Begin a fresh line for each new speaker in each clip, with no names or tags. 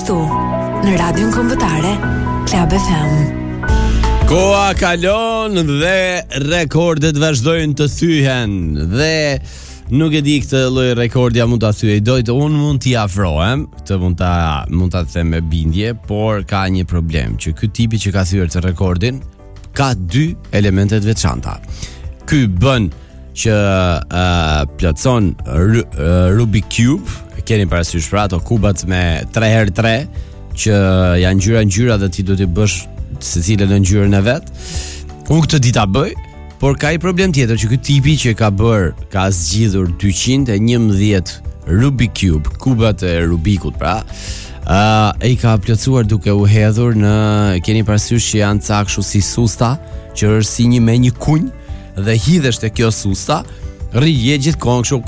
gjithashtu në radion kombëtare Club FM.
Koha kalon dhe rekordet vazhdojnë të thyhen dhe nuk e di këtë lloj rekordja mund ta thyej unë mund t'i afrohem, këtë mund ta them me bindje, por ka një problem që ky tipi që ka thyer të rekordin ka dy elemente të veçanta. Ky bën që plotson Rubik Cube, keni parasysh pra ato kubat me 3x3 që janë ngjyra dhe ti do t'i bësh secilën në ngjyrën e vet. Unë këtë di ta bëj, por ka i problem tjetër që ky tipi që ka zgjidhur 211 Rubik Cube, kubat e Rubikut pra, e i ka plotësuar duke u hedhur në, keni parasysh që janë ca kështu si susta, që është si një me një kunj dhe hidhesh te kjo susta, rrije gjithkohon kështu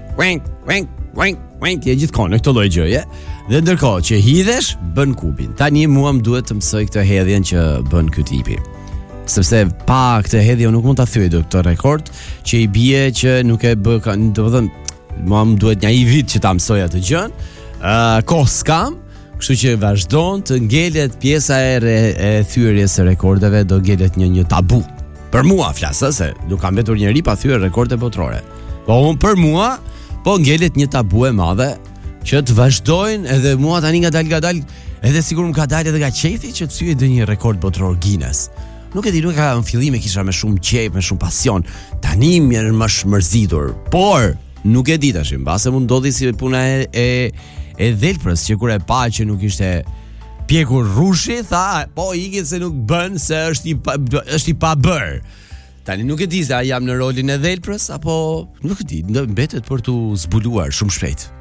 je gjithkohon në këtë lloj gjëje. Dhe ndërkohë që hidhesh bën kubin. Tani mua më duhet të mësoj këtë hedhjen që bën ky tipi. Sepse pa këtë hedhje nuk mund ta thyej dot këtë rekord, që i bie që nuk e bë, domethënë mua më duhet një vit që ta mësoj atë gjën. Kohë s'kam, kështu që vazhdon të ngelet pjesa e thyerjes së rekordeve, do ngelet një tabu. Për mua flas, se nuk kam mbetur njerëj pa thyer rekorde botërore. Po unë për mua po ngelet një tabu e madhe që të vazhdojnë edhe mua tani ngadal edhe sigur më ka dalë edhe nga qefi që të thyej ndonjë rekord botëror Guinness. Nuk e di, nuk ka në fillim e kisha me shumë qejf, me shumë pasion. Tani më është mërzitur, por nuk e di tash, mbase mund ndodhi si puna e dhelprës që kur e pa që nuk ishte pjekur rrushi, tha, po ikit se nuk bën, se është i pa bër. Tani nuk e di se a jam në rolin e dhelprës apo nuk e di, mbetet për tu zbuluar shumë shpejt.